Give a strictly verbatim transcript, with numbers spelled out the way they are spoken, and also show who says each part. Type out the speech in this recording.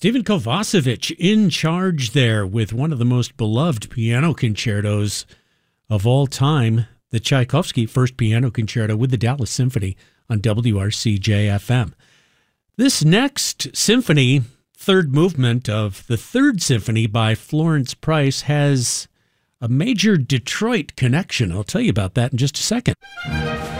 Speaker 1: Stephen Kovacevic in charge there with one of the most beloved piano concertos of all time, the Tchaikovsky First Piano Concerto with the Dallas Symphony on W R C J F M. This next symphony, third movement of the Third Symphony by Florence Price, has a major Detroit connection. I'll tell you about that in just a second.